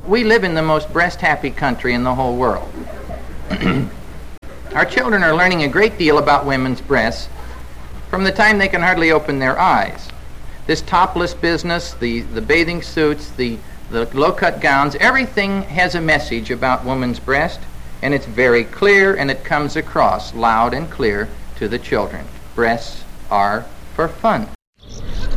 We live in the most breast-happy country in the whole world. Our children are learning a great deal about women's breasts from the time they can hardly open their eyes. This topless business, the bathing suits, the low-cut gowns, everything has a message about woman's breast, and it's very clear, and it comes across loud and clear to the children. Breasts are for fun.